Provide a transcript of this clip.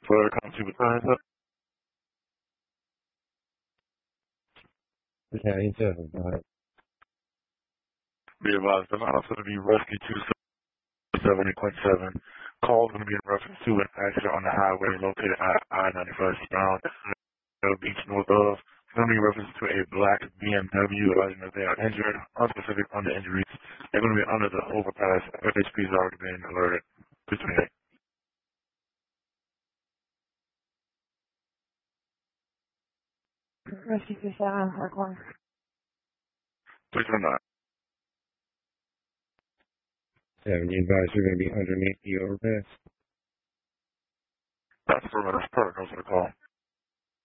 For country with time, Battalion 7, be advised the line is going to be Rescue 270.7. Call is going to be in reference to an accident on the highway located at I-95 bound Beach north of. It's going to be in reference to a black BMW advising that they are injured, unspecific on the injuries. They're going to be under the overpass. FHP has already been alerted. Please terminate. Rescue 7, Harcourt. Please terminate. 70 advised you're going to be underneath the overpass. That's for the call.